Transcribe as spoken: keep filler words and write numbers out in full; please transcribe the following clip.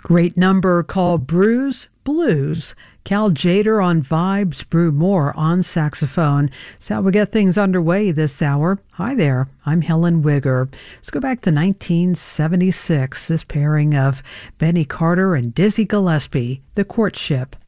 Great number called Brews Blues. Cal Jader on vibes, Brew Moore on saxophone. That's how we get things underway this hour. Hi there, I'm Helen Wigger. Let's go back to nineteen seventy-six. This pairing of Benny Carter and Dizzy Gillespie, The Courtship.